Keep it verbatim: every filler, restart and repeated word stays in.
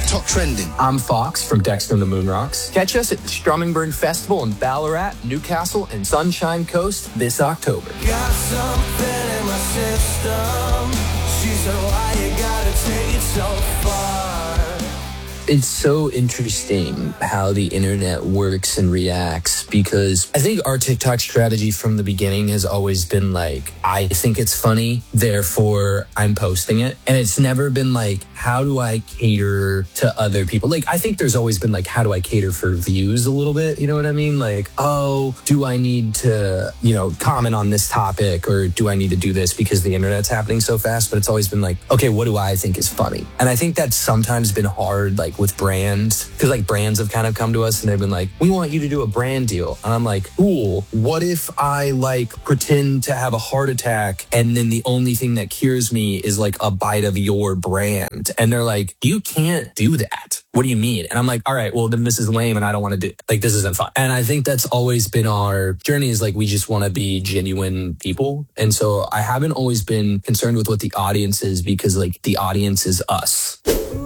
TikTok trending. I'm Fox from Dexter and the Moonrocks. Catch us at the Strummingbird Festival in Ballarat, Newcastle, and Sunshine Coast this October. Got something in my system. She said, why you gotta take it so far? It's so interesting how the internet works and reacts, because I think our TikTok strategy from the beginning has always been like, I think it's funny, therefore I'm posting it. And it's never been like, how do I cater to other people? Like, I think there's always been like, how do I cater for views a little bit? You know what I mean? Like, oh, do I need to, you know, comment on this topic, or do I need to do this because the internet's happening so fast? But it's always been like, okay, what do I think is funny? And I think that's sometimes been hard, like with brands, because like brands have kind of come to us and they've been like, we want you to do a brand deal. And I'm like, cool. What if I like pretend to have a heart attack and then the only thing that cures me is like a bite of your brand? And they're like, you can't do that. What do you mean? And I'm like, all right, well then this is lame and I don't want to do, like, this isn't fun. And I think that's always been our journey, is like, we just want to be genuine people. And so I haven't always been concerned with what the audience is, because like the audience is us.